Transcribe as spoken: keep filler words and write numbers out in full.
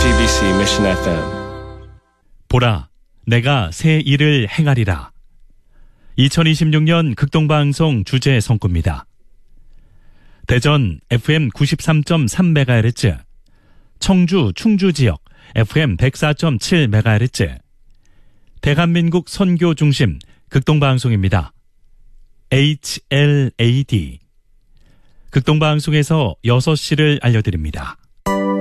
지비씨 Mission 에프엠. 보라, 내가 새 일을 행하리라. 이천이십육 년 극동방송 주제 성구입니다. 대전 에프엠 구십삼 점 삼 메가헤르츠, 청주 충주 지역 에프엠 백사 점 칠 메가헤르츠, 대한민국 선교 중심 극동방송입니다. 에이치엘에이디. 극동방송에서 여섯 시를 알려드립니다.